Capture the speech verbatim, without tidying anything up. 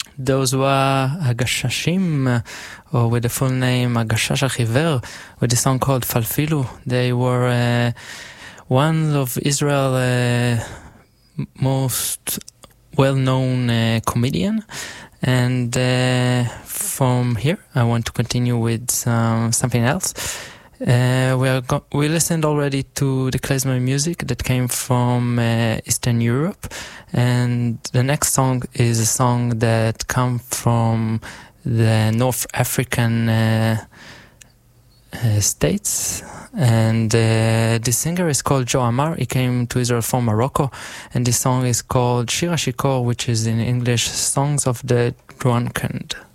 Those were Agashashim, uh, or with the full name Agashash Achiver, with a song called Falfilu. They were uh, one of Israel's uh, most well-known uh, comedian. And uh, from here, I want to continue with some, something else. Uh, we are go- we listened already to the klezmer music that came from uh, Eastern Europe, and the next song is a song that comes from the North African uh, uh, states, and uh, the singer is called Joe Amar. He came to Israel from Morocco, and this song is called Shir HaShikor, which is in English Songs of the Drunken.